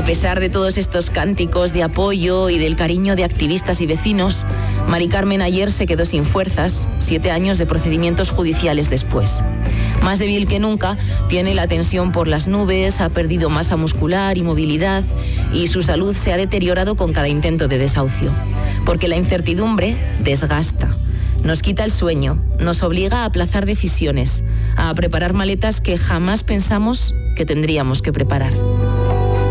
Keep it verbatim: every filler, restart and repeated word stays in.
A pesar de todos estos cánticos de apoyo y del cariño de activistas y vecinos, Mari Carmen ayer se quedó sin fuerzas, siete años de procedimientos judiciales después. Más débil que nunca, tiene la tensión por las nubes, ha perdido masa muscular y movilidad y su salud se ha deteriorado con cada intento de desahucio. Porque la incertidumbre desgasta, nos quita el sueño, nos obliga a aplazar decisiones, a preparar maletas que jamás pensamos que tendríamos que preparar.